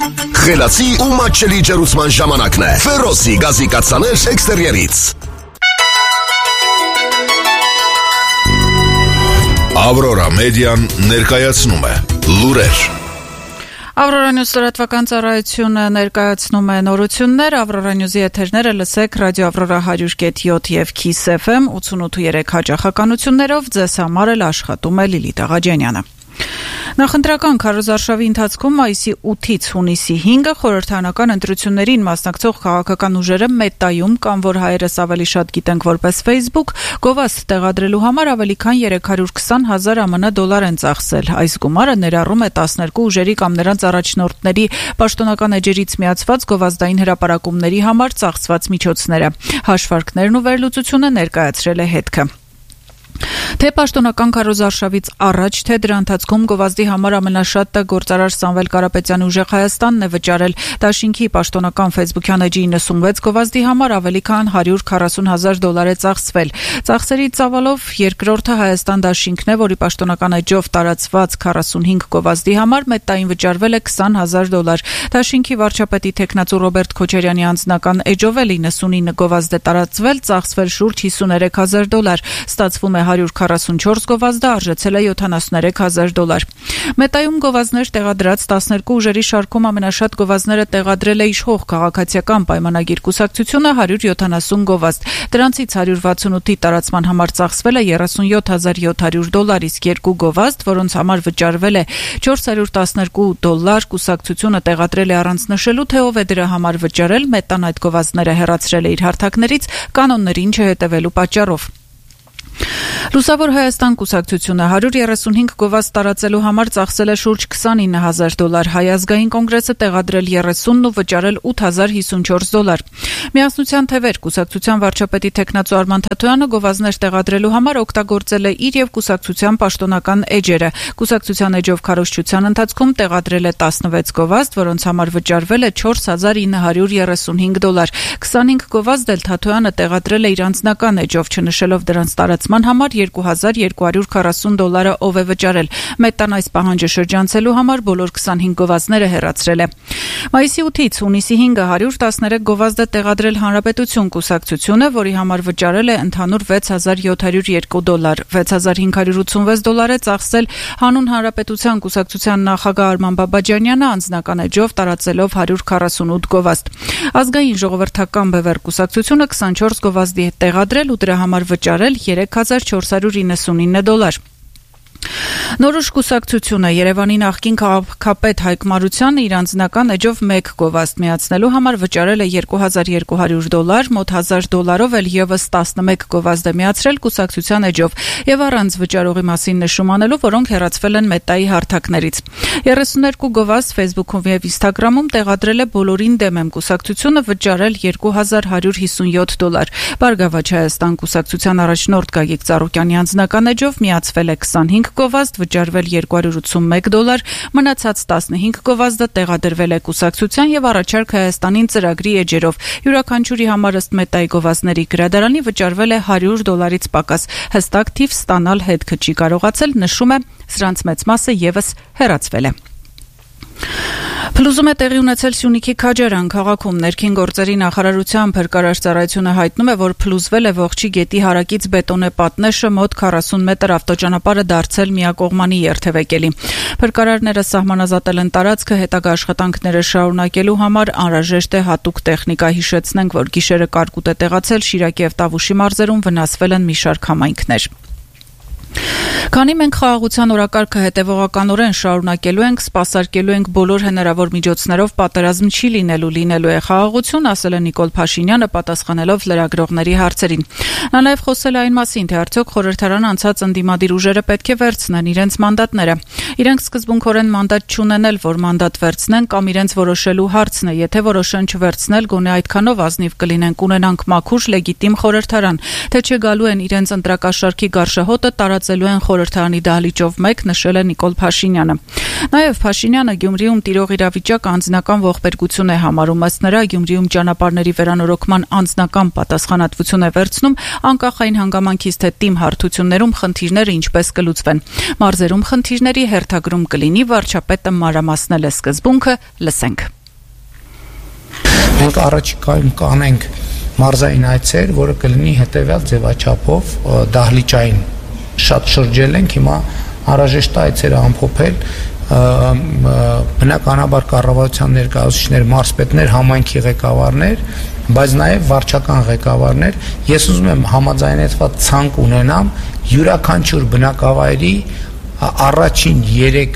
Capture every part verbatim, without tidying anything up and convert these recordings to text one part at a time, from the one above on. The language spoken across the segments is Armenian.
Խելացի ու մատչելի ջերուցման ժամանակն է։ Ֆերոսի գազի կաթսաներ էքստերիերից։ Ավրորա մեդիան ներկայացնում է լուրեր։ Ավրորա Նյուզ լրատվական ծառայությունը ներկայացնում է նորություններ։ Ավրորա Նյուզի եթերները լսեք ռադիո Ավրորա one hundred point seven եւ Kiss F M ութսունութ ու երեք հաճախականություններով։ Ձեզ համար էլ աշխատում է Լիլիթ Աղաջանյանը։ Նախընտրական քարոզարշավի ընթացքում մայիսի ութից հունիսի հինգը խորհրդարանական ընտրություններին մասնակցող քաղաքական ուժերը Մետայում կամ որ հայերս ավելի շատ գիտենք որպես Facebook գովազդ տեղադրելու համար ավելի քան երեք հարյուր քսան հազար ԱՄՆ դոլար են ծախսել։ Այս գումարը ներառում է տասներկու ուժերի կամ նրանց առաջնորդների պաշտոնական էջերից միացված գովազդային հրապարակումների համար ծախսված միջոցները։ Հաշվարկներն ու վերլուծությունը ներկայացրել է հետքը։ Թե պաշտոնական քարոզարշավից առաջ, թե դրա ընթացքում գովազդի համար ամենաշատը գործարար Սամվել Կարապետյանի ուժեղ Հայաստանն է վճարել դաշինքի պաշտոնական Facebook-յան էջի իննսունվեց գովազդի համար ավելի քան հարյուր քառասուն հազար դոլար է ծախսվել։ Ծախսերի ծավալով երկրորդը Հայաստան դաշինքն է, որի պաշտոնական էջով տարածված քառասունհինգ գովազդի համար Մետային վճարվել է քսան հազար դոլար։ Դաշինքի վարչապետի թեկնածու Ռոբերտ Քոչարյանի անձնական էջով էլ իննսունինը գովազդ է տարածվել, ծախսվել շուրջ հիսուներեք հազար դոլար։ Ստացվում է հարյուր քառասունչորս գովազդը արժեցել է յոթանասուներեք հազար դոլար։ Մետայում գովազդներ տեղադրած տասներկու ուժերի շարքում ամենաշատ գովազդները տեղադրել է իշխող քաղաքացիական պայմանագիր կուսակցությունը հարյուր յոթանասուն գովազդ։ Դրանցից հարյուր վաթսունութի տարածման համար ծախսվել է երեսունյոթ հազար յոթ հարյուր դոլար, իսկ երկու գովազդ, որոնց համար վճարվել է չորս հարյուր տասներկու դոլար, կուսակցությունը տեղադրել է առանց նշելու, թե ով է դրա համար վճարել։ Մետան այդ գովազդները հեռացրել է իր հարթակներից կանոններին չհետևելու պատճառով։ Լուսավոր Հայաստան կուսակցությունը հարյուր երեսունհինգ գովազդ տարածելու համար ծախսել է շուրջ քսանինը հազար դոլար, Հայ ազգային կոնգրեսը տեղադրել երեսունն ու վճարել ութ հազար հիսունչորս դոլար։ Միասնության թևեր կուսակցության վարչապետի թեկնածու Արման Թաթոյանը գովազդներ տեղադրելու համար օգտագործել է իր եւ կուսակցության պաշտոնական էջերը։ Կուսակցության էջով քարոզչության ընթացքում տեղադրել է տասնվեց գովազդ, որոնց համար վճարվել է չորս հազար ինը հարյուր երեսունհինգ դոլար։ քսանհինգ գովազդ էլ Թաթոյանը տեղադրել է իր անձնական էջով, չնշելով դրանց տարածման համար երկու հազար երկու հարյուր քառասուն դոլարը ով է վճարել։ Մետան այս պահանջը շրջանցելու համար բոլոր քսանհինգ գովազդները հեռացրել է։ Մայիսի ութից հունիսի հինգը հարյուր տասներեք գովազդը տեղադրել Հանրապետություն կուսակցությունը, որի համար վճարել է ընդհանուր վեց հազար յոթ հարյուր երկու դոլար։ վեց հազար հինգ հարյուր ութսունվեց դոլար է ծախսել Հանուն Հանրապետության կուսակցության նախագահ Արման Բաբաջանյանը անձնական էջով տարածելով հարյուր քառասունութ գովազդ։ Ազգային ժողովրդական բևեռ կուսակցությունը քսանչորս գովազդի է տեղադրել ու դրա համար վճարել երեք հազար չորս հարյուր իննսունինը դոլար։ Նորուշ կուսակցությունը Երևանի նախկին քաղաքապետ Հայկ Մարությանը իր անձնական էջով մեկ գովազդ միացնելու համար վճարել է երկու հազար երկու հարյուր դոլար, մոտ հազար դոլարով էլ եւս տասնմեկ գովազդ է միացրել կուսակցության էջով եւ առանց վճարողի մասին նշում անելու, որոնք հեռացվել են Մետայի հարթակներից։ երեսուներկու գովազդ Facebook-ում եւ Instagram-ում տեղադրել է բոլորին դեմ եմ կուսակցությունը վճարել երկու հազար հարյուր հիսունյոթ դոլար։ Բարգավաճ Հայաստան կուսակցության առաջնորդ Գագիկ Ծառուկյանի անձնական էջով միացվել է քսանհինգ գովազդ, վճարվել երկու հարյուր ութսունմեկ դոլար, մնացած տասնհինգ գովազդը տեղադրվել է կուսակցության եւ առաջարկ Հայաստանին ծրագրի էջերով։ Յուրաքանչյուրի համար ըստ Մետայի գովազդների գրադարանի վճարվել է հարյուր դոլարից պակաս։ Հստակ թիվ ստանալ հետքը չի կարողացել, նշում է, սրանց մեծ մասը եւս հեռացվել է։ Փլուզում է տեղի ունեցել Սյունիքի Քաջարան քաղաքում։ Ներքին գործերի նախարարության փրկարար ծառայությունը հայտնում է, որ փլուզվել է Ողջի գետի հարակից բետոնե պատնեշը, մոտ քառասուն մետր ավտոճանապարհը դարձել միակողմանի երթևեկելի։ Փրկարարները սահմանազատել են տարածքը, հետագա աշխատանքները շարունակելու համար անհրաժեշտ է հատուկ տեխնիկա։ Հիշեցնենք, որ գիշերը կարկուտ է տեղացել Շիրակի եւ Տավուշի մարզերում, վնասվել են մի շարք համայնքներ։ Քանի մենք խաղաղության օրակարգը հետևողականորեն շարունակելու ենք, սպասարկելու ենք բոլոր հնարավոր միջոցներով պատերազմ չի լինելու, լինելու է խաղաղություն, ասել է Նիկոլ Փաշինյանը պատասխանելով լրագրողների հարցերին։ Նա նաև խոսել է այն մասին, թե արդյոք խորհրդարան անցած ընդդիմադիր ուժերը պետք է վերցնեն իրենց մանդատները։ Իրենք սկզբունքորեն մանդատ չունեն, որ մանդատ վերցնեն կամ իրենց որոշելու հարցն է, եթե որոշեն չվերցնել, գոնե այդքանով ազնիվ կլինեն, կունենանք մաքուր լեգիտիմ խորհրդարան, թե չէ գալու են իրենց ընտրակաշարքի գարշահոտը տարած վերադարձելու են խորհրդարանի դահլիճով մեկ, նշել է Նիկոլ Փաշինյանը։ Նաև Փաշինյանը Գյումրիում տիրող իրավիճակը անձնական ողբերգություն է համարում, ըստ նրա Գյումրիում ճանապարհների վերանորոգման անձնական պատասխանատվություն է վերցնում, անկախ այն հանգամանքից, թե թիմ հարթություններում խնդիրները ինչպես կլուծվեն։ Մարզերում խնդիրների հերթագրում կլինի, վարչապետը մանրամասնել է սկզբունքը, լսենք։ Մենք առաջիկայում կանենք մարզային այցեր, որը կլինի հետևյալ ձևաչափով դահլիճային շատ շրջել ենք, հիմա անհրաժեշտ է այցերը ամփոփել, բնականաբար կառավարության ներկայացուցիչներ, մարզպետներ, համայնքի ղեկավարներ, բայց նաև վարչական ղեկավարներ։ Ես ուզում եմ համաձայնեցված ցանկ ունենամ յուրաքանչյուր բնակավայրի առաջին երեք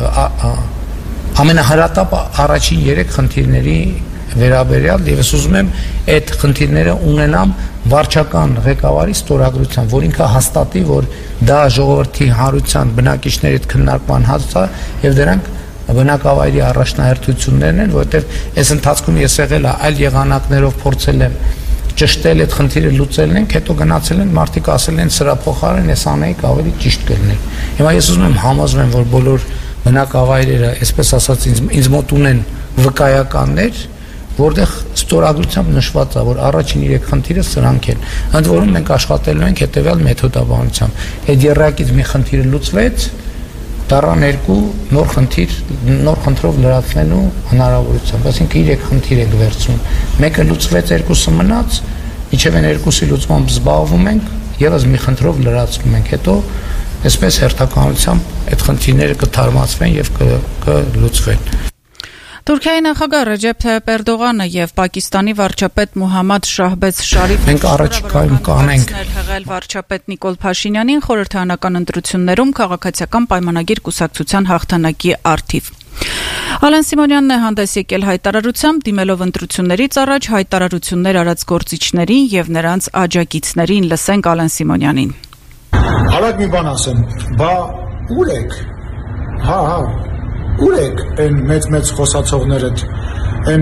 ամենահրատապ առաջին երեք խնդիրների վերաբերյալ, եւ ես ուզում եմ այդ խնդիրները ունենամ վարչական ղեկավարի ստորագրությամբ, որ ինքը հաստատի, որ դա ժողովրդի հանրության բնակիչների հետ քննարկման հարց է եւ դրանք բնակավայրի առաջնահերթություններն են, որովհետեւ այս ընթացքում ես եղել եմ այլ եղանակներով փորձել եմ ճշտել այդ խնդիրը լուծելն ենք, հետո գնացել են մարդիկ ասել են սրա փոխարեն ես անեիք ավելի ճիշտ կլիներ։ Հիմա ես ուզում եմ համոզվեմ, որ բոլոր բնակավայրերը, այսպես ասած, ինձ, ինձ մոտ ունեն վկայականներ, որտեղ ստորագրությամբ նշված է, որ առաջին երեք խնդիրը սրանք են։ Ընդ որում մենք աշխատելու ենք հետևյալ մեթոդաբանությամբ։ Այդ երրակից մի խնդիրը լուծվեց, դառան երկու նոր խնդիր, նոր խնդրով լրացնելու հնարավորությամբ։ Այսինքն երեք խնդիր ենք վերցնում։ Մեկը լուծվեց, երկուսը մնաց, մինչև այն երկուսի լուծմամբ զբաղվում ենք, եւս մի խնդրով լրացնում ենք, հետո այսպես հերթականությամբ այդ խնդիրները կթարմացվեն եւ կլուծվեն։ Թուրքիայի նախագահ Ռեջեփ Թայիփ Էրդողանը եւ Պակիստանի վարչապետ Մուհամմադ Շահբեզ Շարիֆը մենք առաջիկայում կանենք հղել վարչապետ Նիկոլ Փաշինյանին խորհրդարանական ընտրություններում քաղաքացիական պայմանագիր կուսակցության հաղթանակի առթիվ։ Ալեն Սիմոնյանն է հանդես եկել հայտարարությամբ, դիմելով ընտրություններից առաջ հայտարարություններ արած գործիչներին եւ նրանց աջակիցներին, լսենք Ալեն Սիմոնյանին։ Արագ մի բան ասեմ, բա ուր եք։ Հա, հա Ուր եք այն մեծ-մեծ խոսացողներդ, այն,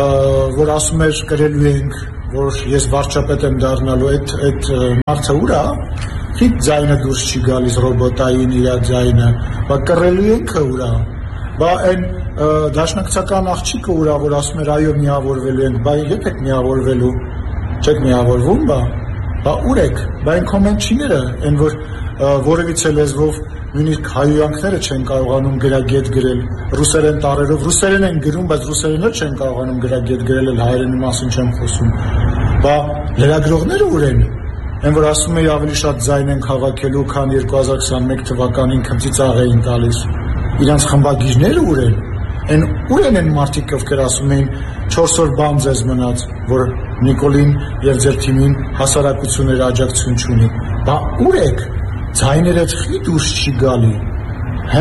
որ ասում էր կրելու ենք, որ ես վարչապետ եմ դառնալու, այդ մարդը ուր է, խիտ ձայնը դուրս չի գալիս ռոբոտային իրա ձայնը, բա կռելու ենք ուր է, բա այն դաշնակցական աղջիկը ուր է, որ ասում էր այո միավորվելու ենք, բա ետ եք միավորվելու, չեք միավորվում, բա, բա ուր եք, բա այն կոմենտչիները, այն որ որևիցե լեզվով նույնիսկ հայոյանքները չեն կարողանում գրագետ գրել, ռուսերեն տարերով, ռուսերեն են գրում, բայց ռուսերենը չեն կարողանում գրագետ գրել, էլ հայերենի մասին չեմ խոսում։ Բա լրագրողները ուր են, այն որ ասում էի ավելի շատ ձայն են քաղաքելու, քան երկու հազար քսաներկու թվականին քմծիծաղ էին տալիս։ Իրանց խմբագիրները ուր են, այն ուր են այն մարդիկ, ովքեր ասում էին չորս օր բան ձեզ մնաց, որ Նիկոլին եւ ձեր թիմին հասարակությունների աջակցություն չունի։ Բա ուր եք։ Ձայները խի դուրս չի գալի, հա։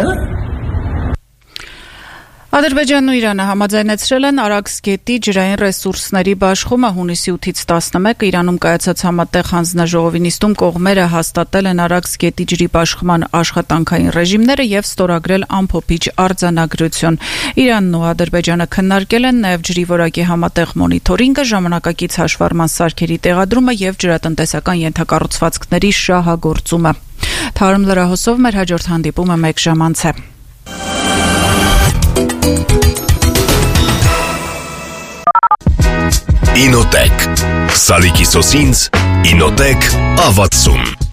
Ադրբեջանն ու Իրանը համաձայնեցրել են Արաքս գետի ջրային ռեսուրսների բաշխումը հունիսի ութից տասնմեկը Իրանում կայացած համատեղ հանձնաժողովի նիստում կողմերը հաստատել են Արաքս գետի ջրի բաշխման աշխատանքային ռեժիմները եւ ստորագրել ամփոփիչ արձանագրություն։ Իրանն ու Ադրբեջանը քննարկել են նաեւ ջրի որակի համատեղ մոնիթորինգը, ժամանակակից հաշվառման սարքերի տեղադրումը եւ ջրատնտեսական ենթակառուցվածքների շահագործումը։ Թարմ լրահոսով մեր հաջորդ հանդիպումը մեկ ժամ անց է։ Ինոտեք Սալիկի սոսինձ Ինոտեք ավացում